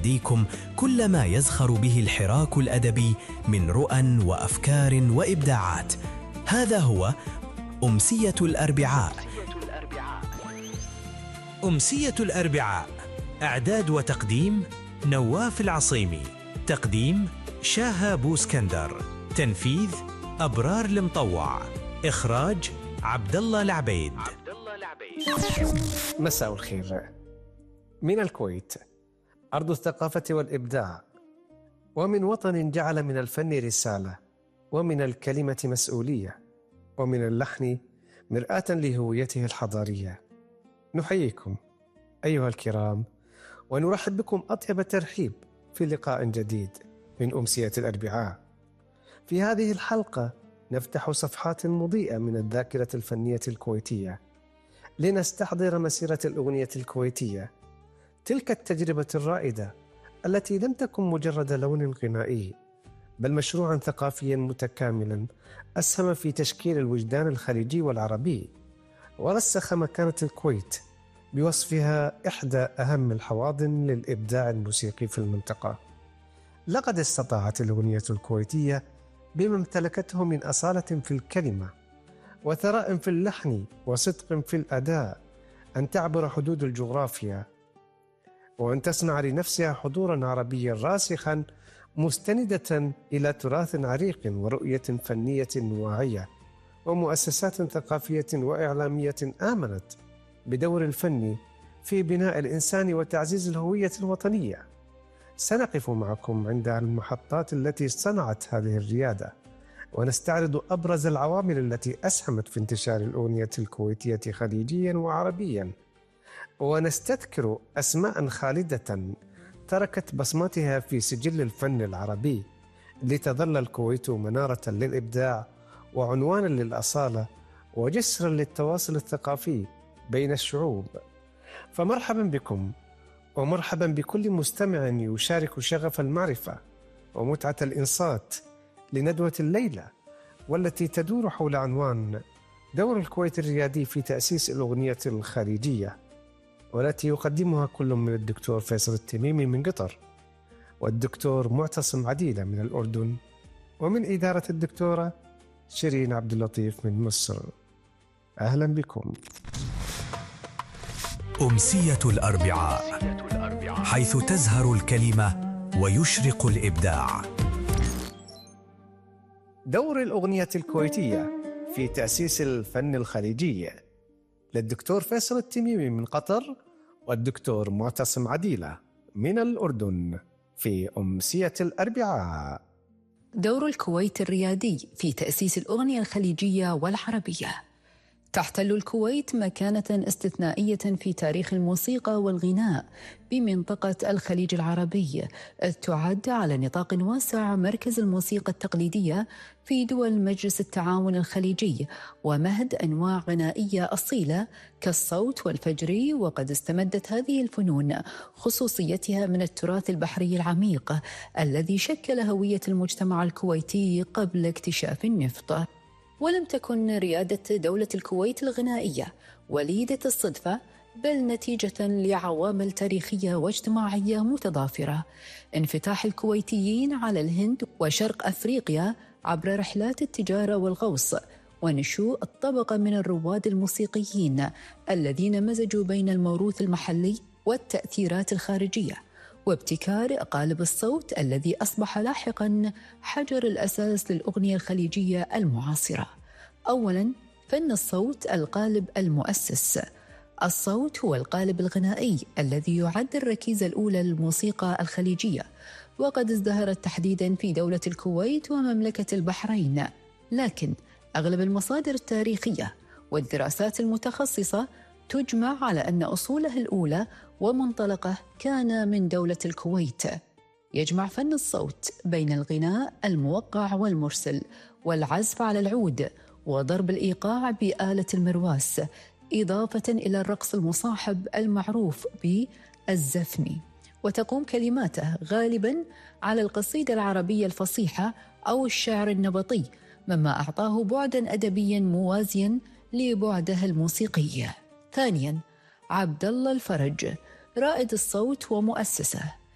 يهديكم كل ما يزخر به الحراك الأدبي من رؤى وأفكار وإبداعات. هذا هو أمسية الأربعاء. أمسية الأربعاء، إعداد وتقديم نواف العصيمي، تقديم شاهة بوسكندر، تنفيذ أبرار المطوع، إخراج عبدالله العبيد. مساء الخير. من الكويت، أرض الثقافة والإبداع، ومن وطن جعل من الفن رسالة، ومن الكلمة مسؤولية، ومن اللحن مرآة لهويته الحضارية. نحييكم أيها الكرام، ونرحب بكم أطيب ترحيب في لقاء جديد من أمسية الأربعاء. في هذه الحلقة نفتح صفحات مضيئة من الذاكرة الفنية الكويتية لنستحضر مسيرة الأغنية الكويتية، تلك التجربة الرائدة التي لم تكن مجرد لون غنائي، بل مشروعا ثقافيا متكاملا أسهم في تشكيل الوجدان الخليجي والعربي، ورسخ مكانة الكويت بوصفها إحدى أهم الحواضن للإبداع الموسيقي في المنطقة. لقد استطاعت الأغنية الكويتية بما امتلكته من أصالة في الكلمة وثراء في اللحن وصدق في الأداء أن تعبر حدود الجغرافيا، وأن تصنع لنفسها حضورا عربيا راسخا مستندة إلى تراث عريق ورؤية فنية واعية، ومؤسسات ثقافية وإعلامية آمنت بدور الفن في بناء الإنسان وتعزيز الهوية الوطنية. سنقف معكم عند المحطات التي صنعت هذه الريادة، ونستعرض أبرز العوامل التي أسهمت في انتشار الأغنية الكويتية خليجيا وعربيا، ونستذكر أسماء خالدة تركت بصمتها في سجل الفن العربي، لتظل الكويت منارة للإبداع وعنوانا للأصالة وجسرا للتواصل الثقافي بين الشعوب. فمرحبا بكم، ومرحبا بكل مستمع يشارك شغف المعرفة ومتعة الإنصات لندوة الليلة، والتي تدور حول عنوان دور الكويت الريادي في تأسيس الأغنية الخليجية، والتي يقدمها كل من الدكتور فيصل التميمي من قطر، والدكتور معتصم عديلة من الأردن، ومن إدارة الدكتورة شيرين عبد اللطيف من مصر. أهلا بكم. أمسية الأربعاء، حيث تزهر الكلمة ويشرق الإبداع. دور الأغنية الكويتية في تأسيس الفن الخليجي، للدكتور فيصل التميمي من قطر والدكتور معتصم عديلة من الأردن في أمسية الأربعاء. دور الكويت الريادي في تأسيس الأغنية الخليجية والعربية. تحتل الكويت مكانة استثنائية في تاريخ الموسيقى والغناء بمنطقة الخليج العربي، إذ تعد على نطاق واسع مركز الموسيقى التقليدية في دول مجلس التعاون الخليجي، ومهد أنواع غنائية أصيلة كالصوت والفجري. وقد استمدت هذه الفنون خصوصيتها من التراث البحري العميق الذي شكل هوية المجتمع الكويتي قبل اكتشاف النفط. ولم تكن ريادة دولة الكويت الغنائية وليدة الصدفة، بل نتيجة لعوامل تاريخية واجتماعية متضافرة: انفتاح الكويتيين على الهند وشرق أفريقيا عبر رحلات التجارة والغوص، ونشوء الطبقة من الرواد الموسيقيين الذين مزجوا بين الموروث المحلي والتأثيرات الخارجية، وابتكار قالب الصوت الذي أصبح لاحقاً حجر الأساس للأغنية الخليجية المعاصرة. أولاً، فن الصوت القالب المؤسس. الصوت هو القالب الغنائي الذي يعد الركيزة الأولى للموسيقى الخليجية، وقد ازدهرت تحديداً في دولة الكويت ومملكة البحرين، لكن أغلب المصادر التاريخية والدراسات المتخصصة تجمع على أن أصوله الأولى ومنطلقه كان من دولة الكويت. يجمع فن الصوت بين الغناء الموقع والمرسل، والعزف على العود، وضرب الإيقاع بآلة المرواس، إضافة إلى الرقص المصاحب المعروف بالزفني. وتقوم كلماته غالباً على القصيدة العربية الفصيحة أو الشعر النبطي، مما أعطاه بعداً أدبياً موازياً لبعده الموسيقي. ثانياً، عبدالله الفرج، رائد الصوت ومؤسسه.